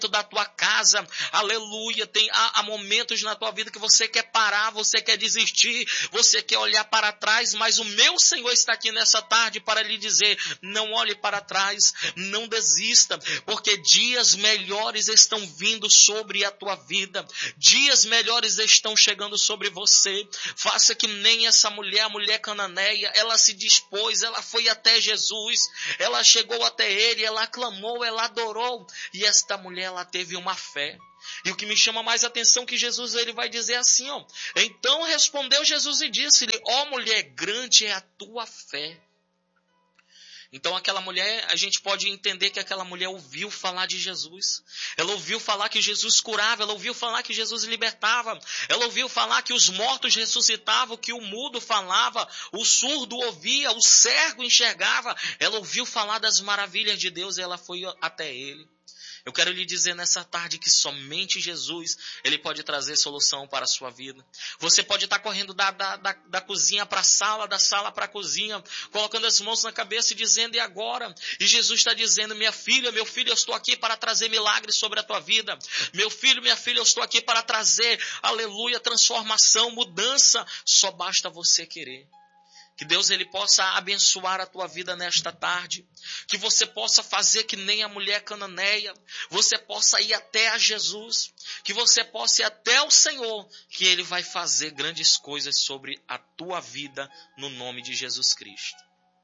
da tua casa, aleluia, há momentos na tua vida que você quer parar, você quer desistir, você quer olhar para trás, mas o meu Senhor está aqui nessa tarde para lhe dizer, não olhe para trás, não desista, porque dias melhores estão vindo sobre a tua vida, dias melhores estão chegando sobre você. Faça que nem essa mulher, a mulher cananeia, ela se dispôs, ela foi até Jesus, ela chegou até ele, ela clamou, ela adorou, e esta mulher, ela teve uma fé. E o que me chama mais atenção é que Jesus, ele vai dizer assim, ó, então respondeu Jesus e disse-lhe, ó mulher, grande é a tua fé. Então aquela mulher, a gente pode entender que aquela mulher ouviu falar de Jesus. Ela ouviu falar que Jesus curava, ela ouviu falar que Jesus libertava, ela ouviu falar que os mortos ressuscitavam, que o mudo falava, o surdo ouvia, o cego enxergava. Ela ouviu falar das maravilhas de Deus e ela foi até ele. Eu quero lhe dizer nessa tarde que somente Jesus, ele pode trazer solução para a sua vida. Você pode estar correndo da cozinha para a sala, da sala para a cozinha, colocando as mãos na cabeça e dizendo, e agora? E Jesus está dizendo, minha filha, meu filho, eu estou aqui para trazer milagres sobre a tua vida. Meu filho, minha filha, eu estou aqui para trazer, aleluia, transformação, mudança. Só basta você querer. Que Deus ele possa abençoar a tua vida nesta tarde. Que você possa fazer que nem a mulher cananeia. Você possa ir até a Jesus. Que você possa ir até o Senhor. Que Ele vai fazer grandes coisas sobre a tua vida no nome de Jesus Cristo.